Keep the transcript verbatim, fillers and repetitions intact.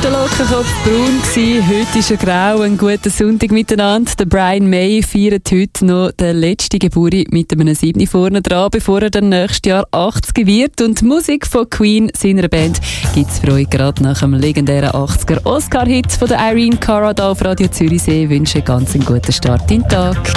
gestern Lockenkopf braun gsi, heute ist er grau. Ein guter Sonntag miteinander. Der Brian May feiert heute noch den letzten Geburt mit einem sieben vorne dran, bevor er dann nächstes Jahr achtzig wird. Und die Musik von Queen, seiner Band, gibt's für euch gerade nach dem legendären achtziger Oscar-Hit von der Irene Cara da auf Radio Zürichsee. Ich wünsche ganz einen guten Start in den Tag.